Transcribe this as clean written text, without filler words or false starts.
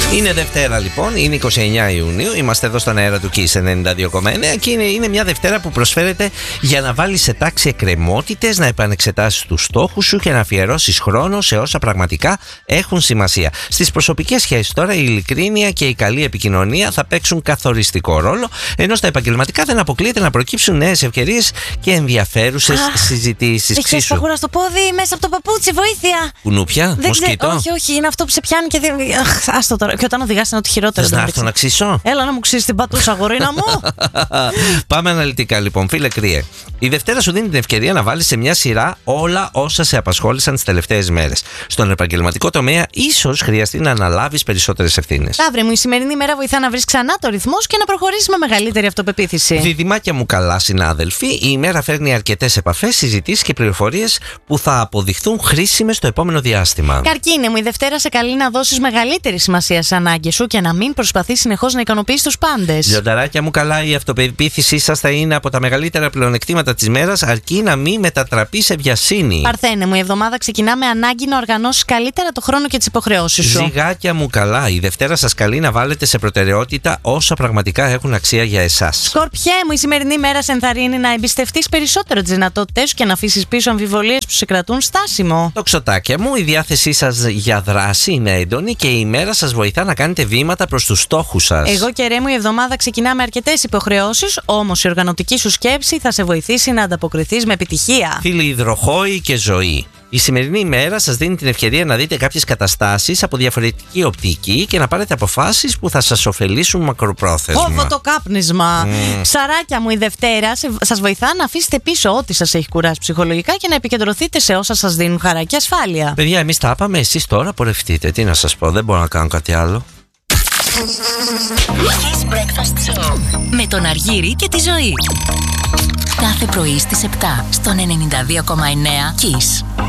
Είναι Δευτέρα λοιπόν, είναι 29 Ιουνίου, είμαστε εδώ στον αέρα του Kiss 92,9 και είναι μια Δευτέρα που προσφέρεται για να βάλεις σε τάξη εκκρεμότητες, να επανεξετάσεις τους στόχους σου και να αφιερώσεις χρόνο σε όσα πραγματικά έχουν σημασία. Στις προσωπικές σχέσεις τώρα η ειλικρίνεια και η καλή επικοινωνία θα παίξουν καθοριστικό ρόλο, ενώ στα επαγγελματικά δεν αποκλείεται να προκύψουν νέες ευκαιρίες και ενδιαφέρουσες συζητήσεις. Έχεις παγούρα στο πόδι μέσα από το παπούτσι, βοήθεια! Κουνούπια, μοσκήτο. Όχι, είναι αυτό που σε πιάνει και άστο τώρα. Και όταν οδηγάς είναι ό,τι χειρότερο. Θες να έρθω να ξύσω? Έλα να μου ξύσεις την πατούσα, γορίνα μου. Πάμε αναλυτικά λοιπόν, φίλε Κρύε. Η Δευτέρα σου δίνει την ευκαιρία να βάλεις σε μια σειρά όλα όσα σε απασχόλησαν τις τελευταίες μέρες. Στον επαγγελματικό τομέα, ίσως χρειαστεί να αναλάβεις περισσότερες ευθύνες. Ταύρε μου, η σημερινή μέρα βοηθά να βρεις ξανά το ρυθμό και να προχωρήσεις με μεγαλύτερη αυτοπεποίθηση. Διδυμάκια μου καλά, συνάδελφοι, η ημέρα φέρνει αρκετές επαφές, συζητήσεις και πληροφορίες που θα αποδειχθούν χρήσιμες στο επόμενο διάστημα. Καρκίνε μου, η Δευτέρα σε καλεί να δώσεις μεγαλύτερη σημασία στις ανάγκες σου και να μην προσπαθείς συνεχώς να ικανοποιήσεις τους πάντες. Λιονταράκια μου καλά, η αυτοπεποίθησή σας θα είναι από τα μεγαλύτερα πλεονεκτήματα της μέρας, αρκεί να μην μετατραπεί σε βιασύνη. Παρθένε μου, η εβδομάδα ξεκινά με ανάγκη να οργανώσεις καλύτερα το χρόνο και τις υποχρεώσεις σου. Ζυγάκια μου καλά, η Δευτέρα σας καλεί να βάλετε σε προτεραιότητα όσα πραγματικά έχουν αξία για εσάς. Σκορπιέ μου, η σημερινή μέρα σε ενθαρρύνει να εμπιστευτείς περισσότερο τις δυνατότητές σου και να αφήσεις πίσω αμφιβολίες που σε κρατούν στάσιμο. Τοξοτάκια μου, η διάθεσή σας για δράση είναι έντονη και η ημέρα σας βοηθά να κάνετε βήματα προς τους στόχους σας. Εγώ και Ρε μου, η εβδομάδα ξεκινά με αρκετές υποχρεώσεις, όμως η οργανωτική σου σκέψη θα σε βοηθήσει να ανταποκριθείς με επιτυχία. Φίλοι υδροχόοι και ζωή. Η σημερινή ημέρα σας δίνει την ευκαιρία να δείτε κάποιες καταστάσεις από διαφορετική οπτική και να πάρετε αποφάσεις που θα σας ωφελήσουν μακροπρόθεσμα. Όβο το κάπνισμα! Ψαράκια μου, η Δευτέρα σας βοηθά να αφήσετε πίσω ό,τι σας έχει κουράσει ψυχολογικά και να επικεντρωθείτε σε όσα σας δίνουν χαρά και ασφάλεια. Παιδιά, εμείς τα είπαμε, εσείς τώρα πορευτείτε. Τι να σας πω, δεν μπορώ να κάνω κάτι άλλο. Kiss Breakfast Show με τον Αργύρη και τη Ζωή. Κάθε πρωί στις 7 στον 92,9 Kiss.